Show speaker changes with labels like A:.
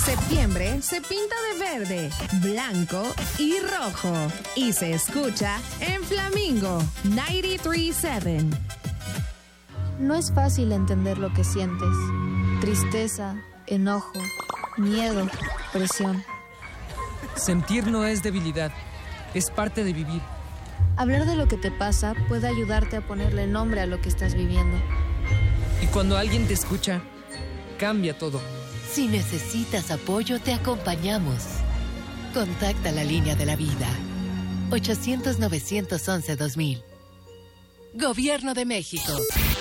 A: Septiembre se pinta de verde, blanco y rojo. Y se escucha en Flamingo 93.7.
B: No es fácil entender lo que sientes. Tristeza, enojo, miedo, presión.
C: Sentir no es debilidad, es parte de vivir.
B: Hablar de lo que te pasa puede ayudarte a ponerle nombre a lo que estás viviendo.
C: Y cuando alguien te escucha, cambia todo.
D: Si necesitas apoyo, te acompañamos. Contacta la línea de la vida. 800-911-2000. Gobierno de México.